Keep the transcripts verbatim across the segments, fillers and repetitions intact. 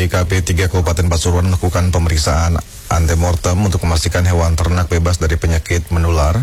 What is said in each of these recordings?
D K P tiga Kabupaten Pasuruan melakukan pemeriksaan antemortem untuk memastikan hewan ternak bebas dari penyakit menular,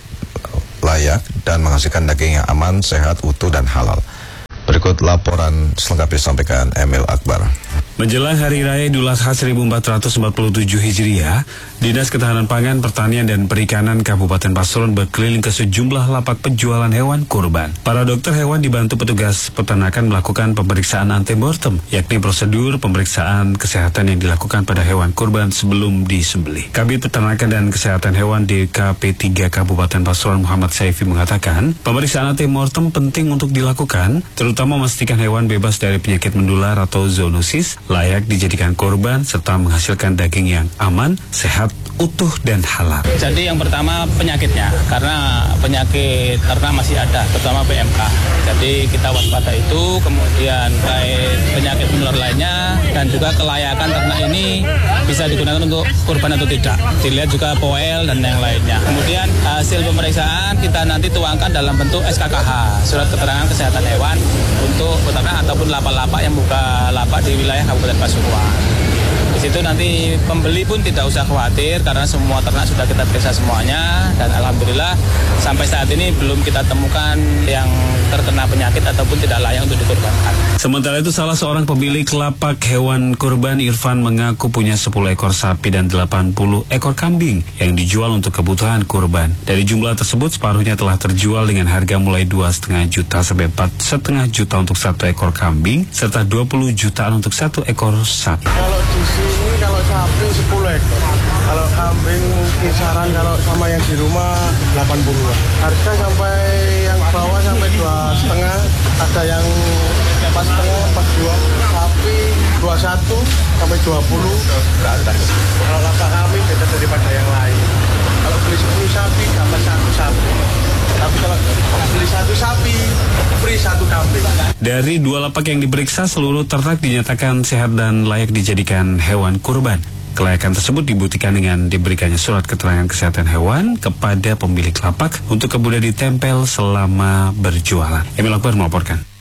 layak, dan menghasilkan daging yang aman, sehat, utuh, dan halal. Berikut laporan selengkapnya disampaikan Emil Akbar. Menjelang Hari Raya Idul Adha seribu empat ratus empat puluh tujuh Hijriah, Dinas Ketahanan Pangan, Pertanian, dan Perikanan Kabupaten Pasuruan berkeliling ke sejumlah lapak penjualan hewan kurban. Para dokter hewan dibantu petugas peternakan melakukan pemeriksaan antemortem, yakni prosedur pemeriksaan kesehatan yang dilakukan pada hewan kurban sebelum disembelih. Kabid Peternakan dan Kesehatan Hewan D K P tiga Kabupaten Pasuruan Muhammad Saifi mengatakan, pemeriksaan antemortem penting untuk dilakukan, terutama memastikan hewan bebas dari penyakit menular atau zoonosis, layak dijadikan korban, serta menghasilkan daging yang aman, sehat, utuh, dan halal. Jadi yang pertama penyakitnya, karena penyakit ternak masih ada, terutama P M K. Jadi kita waspada itu, kemudian terkait penyakit menular lainnya, dan juga kelayakan ternak ini bisa digunakan untuk kurban atau tidak. Dilihat juga P O L dan yang lainnya. Kemudian hasil pemeriksaan kita nanti tuangkan dalam bentuk S K K H, Surat Keterangan Kesehatan Hewan, untuk peternak ataupun lapak-lapak yang buka lapak di wilayah Kabupaten Pasuruan. Di situ nanti pembeli pun tidak usah khawatir karena semua ternak sudah kita periksa semuanya, dan alhamdulillah sampai saat ini belum kita temukan yang terkena penyakit ataupun tidak layak untuk dikurbankan. Sementara itu, salah seorang pemilik lapak hewan kurban, Irfan, mengaku punya sepuluh ekor sapi dan delapan puluh ekor kambing yang dijual untuk kebutuhan kurban. Dari jumlah tersebut, separuhnya telah terjual dengan harga mulai dua koma lima juta sampai empat koma lima juta untuk satu ekor kambing, serta dua puluh jutaan untuk satu ekor sapi. Kalau di sini, kalau sapi sepuluh ekor, kalau kambing kisaran kalau sama yang di rumah delapan puluh. Harga sampai yang bawah sampai dua setengah, ada yang pas setengah, pas dua, sapi dua satu sampai dua puluh ke atas. Kalau lapak kami beda daripada yang lain. Kalau beli sepuluh sapi dapat satu sapi. Tapi kalau beli satu sapi, free satu kambing. Dari dua lapak yang diperiksa, seluruh ternak dinyatakan sehat dan layak dijadikan hewan kurban. Kelayakan tersebut dibuktikan dengan diberikannya surat keterangan kesehatan hewan kepada pemilik lapak untuk kemudian ditempel selama berjualan. Emil Akbar melaporkan.